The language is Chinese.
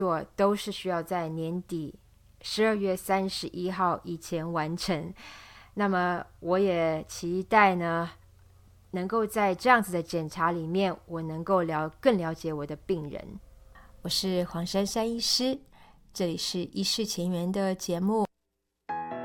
做都是需要在年底12月31号以前完成。那么我也期待呢，能够在这样子的检查里面，我能够更了解我的病人。我是黄珊珊医师，这里是医事前缘的节目。